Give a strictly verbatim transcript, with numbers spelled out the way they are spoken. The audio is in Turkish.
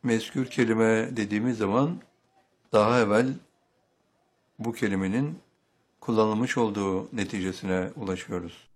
Mezkür kelime dediğimiz zaman daha evvel bu kelimenin kullanılmış olduğu neticesine ulaşıyoruz.